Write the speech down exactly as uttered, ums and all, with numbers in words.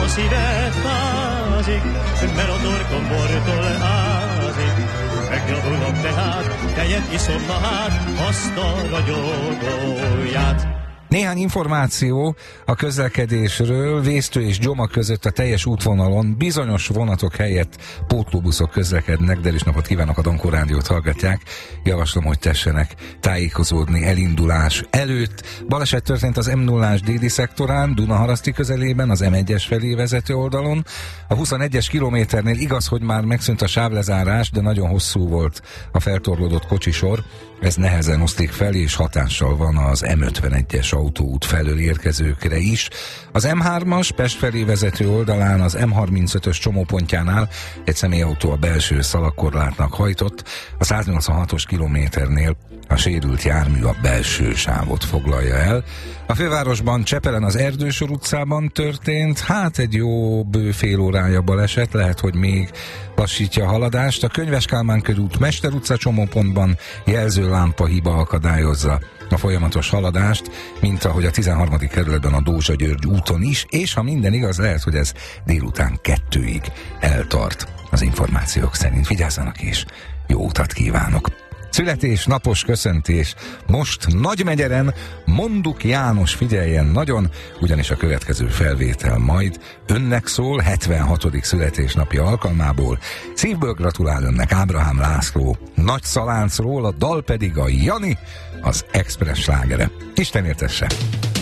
szíved fázik, mert a torkom bortól ázik. Megnyomulok tehát, tejet iszom na hát, azt a ragyogóját. Néhány információ a közlekedésről. Vésztő és Gyoma között a teljes útvonalon bizonyos vonatok helyett pótlóbuszok közlekednek. Delis napot kívánok, a Dankó Rádiót hallgatják. Javaslom, hogy tessenek tájékozódni elindulás előtt. Baleset történt az M nullás déli szektorán, Dunaharaszti közelében, az M egyes felé vezető oldalon. A huszonegyes kilométernél igaz, hogy már megszűnt a sávlezárás, de nagyon hosszú volt a feltorlódott kocsisor. Ez nehezen osztik fel, és hatással van az M ötvenegyes autóút felől érkezőkre is. Az M hármas Pest felé vezető oldalán, az M harmincötös csomópontjánál egy személyautó a belső szalagkorlátnak hajtott, a száznyolcvanhatos kilométernél a sérült jármű a belső sávot foglalja el. A fővárosban Csepelen az Erdősor utcában történt, hát egy jó bő fél órája baleset, lehet, hogy még lassítja a haladást. A Könyves Kálmán körút Mester utca csomópontban jelzőlámpa hiba akadályozza a folyamatos haladást, mint ahogy a tizenharmadik kerületben a Dózsa-György úton is, és ha minden igaz, lehet, hogy ez délután kettőig eltart az információk szerint. Vigyázzanak is, jó utat kívánok! Születés, napos köszöntés most Nagymegyeren, Monduk János, figyeljen nagyon, ugyanis a következő felvétel majd önnek szól hetvenhatodik születésnapja alkalmából. Szívből gratulál önnek Ábrahám László Nagy Szaláncról, a dal pedig a Jani, az Express slágere. Isten értesse!